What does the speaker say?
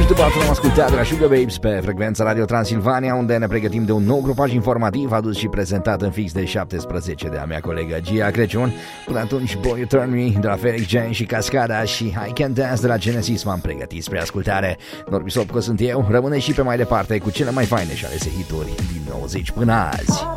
și după aceea am ascultat de la Sugar Babes pe frecvența Radio Transilvania, unde ne pregătim de un nou grupaj informativ adus și prezentat în fix de 17 de a mea colegă Gia Crăciun. Până atunci, Boy You Turn Me de la Felix Jain și Cascada și I Can Dance de la Genesis m-am pregătit spre ascultare. Norbi Sopco sunt eu, rămâne și pe mai departe cu cele mai faine și alese hituri din 90 până azi.